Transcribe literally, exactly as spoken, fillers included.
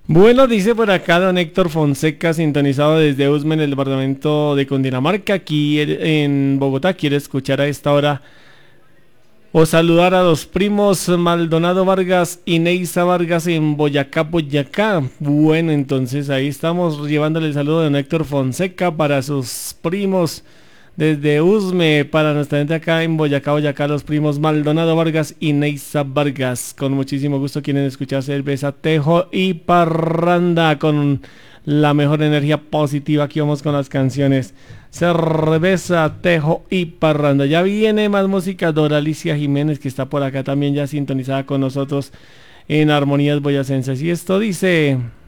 Bueno, dice por acá don Héctor Fonseca, sintonizado desde Usme en el departamento de Cundinamarca, aquí en Bogotá. Quiere escuchar a esta hora o saludar a los primos Maldonado Vargas y Neisa Vargas en Boyacá, Boyacá. Bueno, entonces ahí estamos llevándole el saludo de don Héctor Fonseca para sus primos desde Usme, para nuestra gente acá en Boyacá, Boyacá, los primos Maldonado Vargas y Neisa Vargas. Con muchísimo gusto quieren escuchar cerveza, tejo y parranda con la mejor energía positiva. Aquí vamos con las canciones. Cerveza, tejo y parranda. Ya viene más música. Dora Alicia Jiménez, que está por acá también ya sintonizada con nosotros en Armonías Boyacenses. Y esto dice...